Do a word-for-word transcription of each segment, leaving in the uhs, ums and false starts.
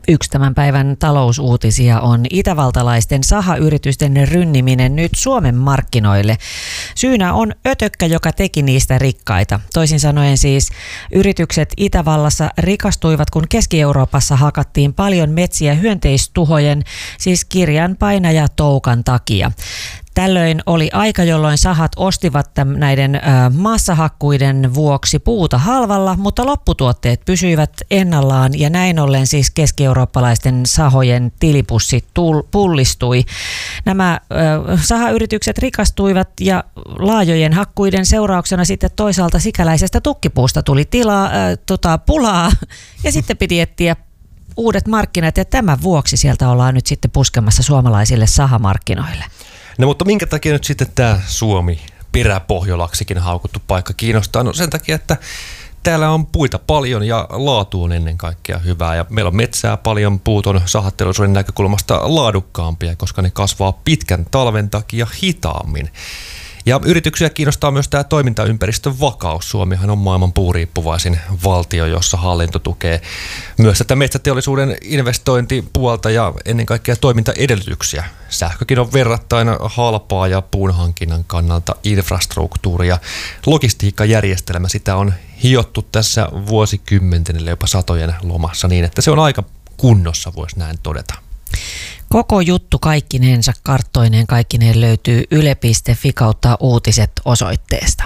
Yksi tämän päivän talousuutisia on itävaltalaisten sahayritysten rynniminen nyt Suomen markkinoille. Syynä on ötökkä, joka teki niistä rikkaita. Toisin sanoen siis yritykset Itävallassa rikastuivat, kun Keski-Euroopassa hakattiin paljon metsiä hyönteistuhojen, siis kirjan painajatoukan takia. Tällöin oli aika, jolloin sahat ostivat näiden maassahakkuiden vuoksi puuta halvalla, mutta lopputuotteet pysyivät ennallaan ja näin ollen siis keski-eurooppalaisten sahojen tilipussit pullistui. Nämä sahayritykset rikastuivat ja laajojen hakkuiden seurauksena sitten toisaalta sikäläisestä tukkipuusta tuli tilaa, äh, tota, pulaa ja sitten piti etsiä uudet markkinat ja tämän vuoksi sieltä ollaan nyt sitten puskemassa suomalaisille sahamarkkinoille. No mutta minkä takia nyt sitten tämä Suomi, peräpohjolaksikin haukuttu paikka kiinnostaa? No sen takia, että täällä on puita paljon ja laatu on ennen kaikkea hyvää. Ja meillä on metsää paljon, puut on sahateollisuuden näkökulmasta laadukkaampia, koska ne kasvaa pitkän talven takia hitaammin. Ja yrityksiä kiinnostaa myös tämä toimintaympäristön vakaus. Suomihan on maailman puuriippuvaisin valtio, jossa hallinto tukee myös tätä metsäteollisuuden investointipuolta ja ennen kaikkea toimintaedellytyksiä. Sähkökin on verrattain halpaa ja puunhankinnan kannalta infrastruktuuri ja logistiikkajärjestelmä, sitä on hiottu tässä vuosikymmenten jopa satojen lomassa niin, että se on aika kunnossa, voisi näin todeta. Koko juttu kaikkinensa karttoineen kaikkineen löytyy yle piste fi kautta uutiset osoitteesta.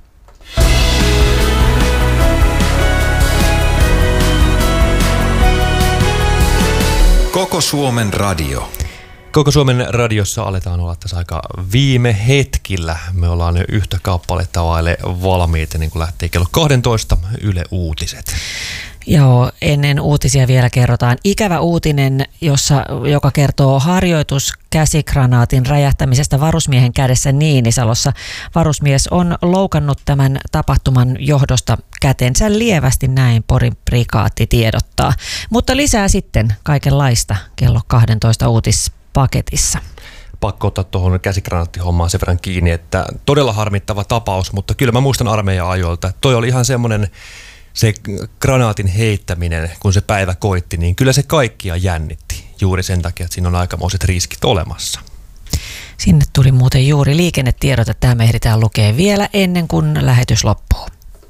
Koko Suomen radio. Koko Suomen radiossa aletaan olla tässä aika viime hetkillä. Me ollaan jo yhtä kappaletta vaille valmiita, niin kuin lähtee kello kaksitoista Yle Uutiset. Joo, ennen uutisia vielä kerrotaan ikävä uutinen, jossa, joka kertoo harjoituskäsikranaatin räjähtämisestä varusmiehen kädessä Niinisalossa. Varusmies on loukannut tämän tapahtuman johdosta kätensä lievästi, näin Porin prikaatti tiedottaa. Mutta lisää sitten kaikenlaista kello kaksitoista uutispaketissa. Pakko ottaa tuohon käsikranaattihommaan sen verran kiinni, että todella harmittava tapaus, mutta kyllä mä muistan armeijan ajoilta, että toi oli ihan semmoinen se granaatin heittäminen, kun se päivä koitti, niin kyllä se kaikkia jännitti juuri sen takia, että siinä on aikamoiset riskit olemassa. Sinne tuli muuten juuri liikennetiedot, että tämä me ehditään lukea vielä ennen kuin lähetys loppuu.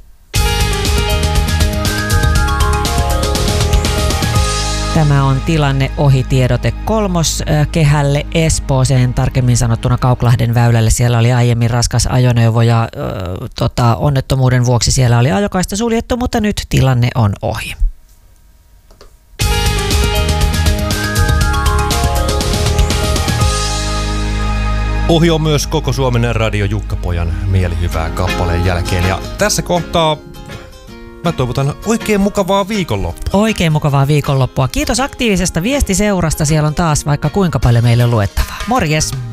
Tämä on tilanne ohitiedote kolmoskehälle Espooseen, tarkemmin sanottuna Kauklahden väylälle. Siellä oli aiemmin raskas ajoneuvo ja ö, tota, onnettomuuden vuoksi siellä oli ajokaista suljettu, mutta nyt tilanne on ohi. Ohi on myös Koko Suomen radio Jukka-pojan mielihyvää kappaleen jälkeen ja tässä kohtaa mä toivotan oikein mukavaa viikonloppua. Oikein mukavaa viikonloppua. Kiitos aktiivisesta viestiseurasta. Siellä on taas vaikka kuinka paljon meille luettavaa. Morjes!